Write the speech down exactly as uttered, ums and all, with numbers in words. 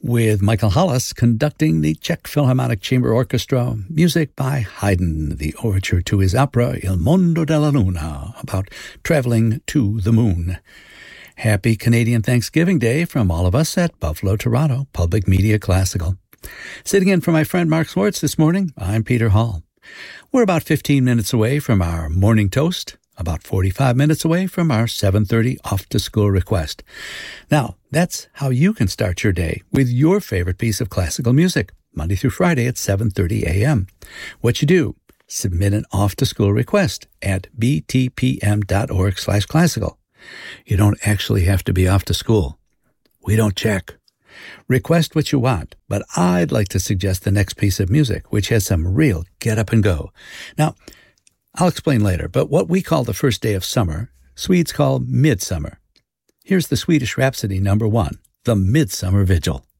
with Michael Hollis conducting the Czech Philharmonic Chamber Orchestra, music by Haydn, the overture to his opera Il Mondo della Luna, about traveling to the moon. Happy Canadian Thanksgiving Day from all of us at Buffalo, Toronto, Public Media Classical. Sitting in for my friend Mark Swartz this morning, I'm Peter Hall. We're about fifteen minutes away from our morning toast, about forty-five minutes away from our seven thirty off-to-school request. Now, that's how you can start your day with your favorite piece of classical music, Monday through Friday at seven thirty a.m. What you do, submit an off-to-school request at btpm.org slash classical. You don't actually have to be off to school. We don't check. Request what you want, but I'd like to suggest the next piece of music, which has some real get up and go. Now, I'll explain later, but what we call the first day of summer, Swedes call midsummer. Here's the Swedish Rhapsody number one, the Midsummer Vigil.